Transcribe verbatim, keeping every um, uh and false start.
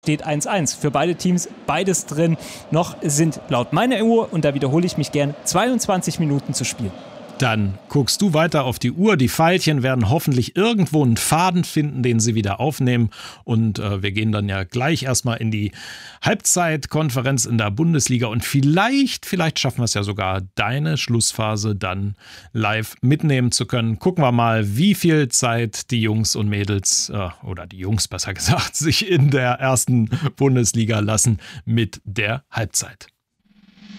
Steht eins eins für beide Teams, beides drin. Noch sind laut meiner Uhr, und da wiederhole ich mich gern, zweiundzwanzig Minuten zu spielen. Dann guckst du weiter auf die Uhr. Die Pfeilchen werden hoffentlich irgendwo einen Faden finden, den sie wieder aufnehmen. Und äh, wir gehen dann ja gleich erstmal in die Halbzeitkonferenz in der Bundesliga. Und vielleicht, vielleicht schaffen wir es ja sogar, deine Schlussphase dann live mitnehmen zu können. Gucken wir mal, wie viel Zeit die Jungs und Mädels, äh, oder die Jungs besser gesagt, sich in der ersten Bundesliga lassen mit der Halbzeit.